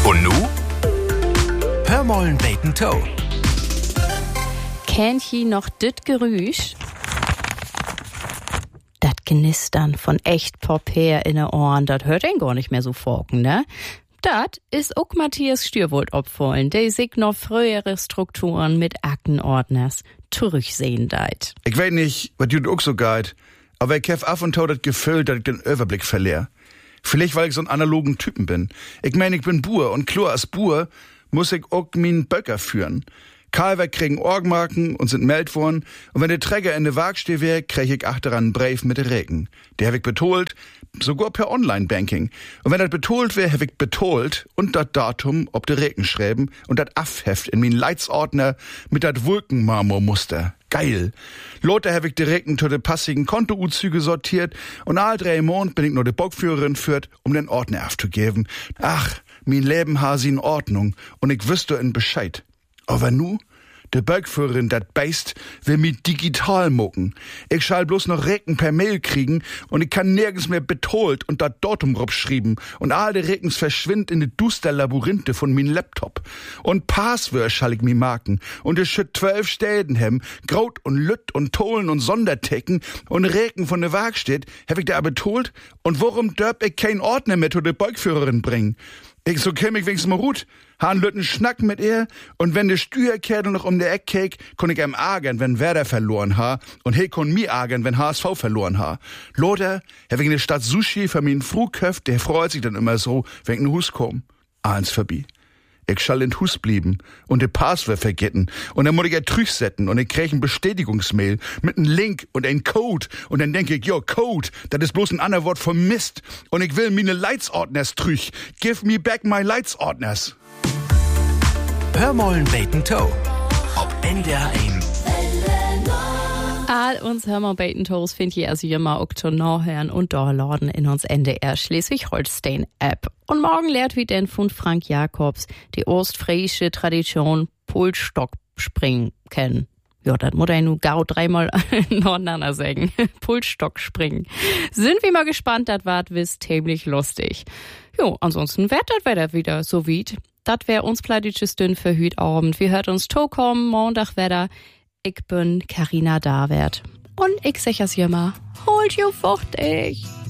Und nu? Hör mollen beten Toe. Kennt ihr noch dit Gerüsch? Dat Knistern von echt Papier in den Ohren, dat hört ihn gar nicht mehr so forken, ne? Dat ist auch Matthias Stürwold opfallen, der sich noch frühere Strukturen mit Aktenordners zurücksehen deit. Ich weiß nicht, was du auch so geht, aber ich hab ab und zu das Gefühl, dass ich den Überblick verliere. Vielleicht, weil ich so ein analogen Typen bin. Ich meine, ich bin Bur und klar als Bur muss ich auch meinen Böcker führen. Kalver kriegen Orgmarken und sind meldt worden. Und wenn der Träger in der Waagsteh wär, krieg ich achteran einen Brief mit der Regen. Der hab ich betolt, sogar per Online-Banking. Und wenn das betolt wär, hab ich betolt und das Datum ob der Regen schreiben und das Affheft in meinen Leitsordner mit dat Wolkenmarmormuster. Geil. Lothar hab ich direkt zu de passigen Kontouzüge sortiert und all 3 Monate bin ich nur de Bockführerin führt, um den Ordner aufzugeben. Ach, mein Leben ha sie in Ordnung und ich wüsste in Bescheid. Aber nu, de Bergführerin, dat Beist, will mi digital mucken. Ich schall bloß noch Recken per Mail kriegen und ich kann nirgends mehr betolt und dat Datum schrieben und all de Reckens verschwindt in de duster Labyrinthe von min Laptop. Und Passwörter schall ich mi marken und es schütt 12 Städen hem, Graut und Lütt und Tolen und Sondertecken und Recken von de Waagstedt, hab ich da betolt und worum dörp ich kein Ordner mehr zu de Bergführerin bringen? Ich so käm ich wenigstens mal gut, han lütten Schnack mit ihr und wenn de Stüerkerl noch um der Eck keek, kon ich ihm ärgern, wenn Werder verloren ha und he kon mi ärgern, wenn HSV verloren ha. Lothar, hab ich in der Stadt Sushi für min Fruhköft, der freut sich dann immer so, wenn ich in Hus komm. Eins vorbei. Ich schall in Hus blieben und de Passwort vergessen und dann muss ich ja trüchsetten und ich krieg ein Bestätigungsmail mit einem Link und ein Code und dann denk ich, jo, Code, das ist bloß ein anderes Wort für Mist und ich will meine Leitsordners trüch. Give me back my Leitsordners. Hör mollen beten Toe. Ob NDR 1. All uns Hörmer-Beten Toes findet ihr also immer auch zu nachhören und downloaden in uns NDR Schleswig-Holstein-App. Und morgen lehrt wir denn von Frank Jacobs die ostfriesische Tradition Pulsstockspringen kennen. Ja, das muss ich nur gau 3-mal nacheinander sagen. Pulsstockspringen. Sind wir mal gespannt, das wart wisst ziemlich lustig. Jo, ansonsten wird das Wetter wieder so weit. Das wär uns pleitisches Dünn für heute Abend. Wir hört uns to kommen, Montag Wetter. Ich bin Carina Davert. Und ich sag es immer, holt you fuchtig.